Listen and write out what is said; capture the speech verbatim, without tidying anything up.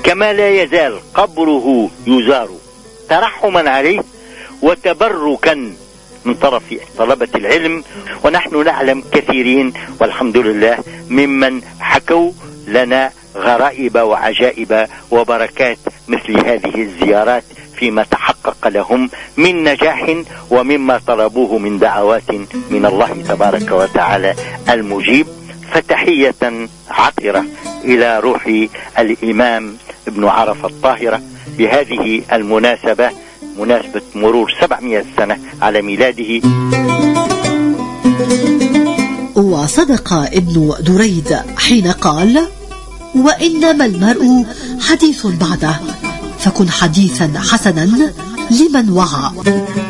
كما لا يزال قبره يزار ترحما عليه وتبركا من طرف طلبة العلم. ونحن نعلم كثيرين والحمد لله ممن حكوا لنا غرائب وعجائب وبركات مثل هذه الزيارات فيما تحقق لهم من نجاح ومما طلبوه من دعوات من الله تبارك وتعالى المجيب. فتحية عطرة إلى روح الإمام ابن عرفة الطاهرة بهذه المناسبة، مناسبة مرور سبعمائة سنة على ميلاده. وصدق ابن دريد حين قال: وإنما المرء حديث بعده، فكن حديثا حسنا لمن وعى.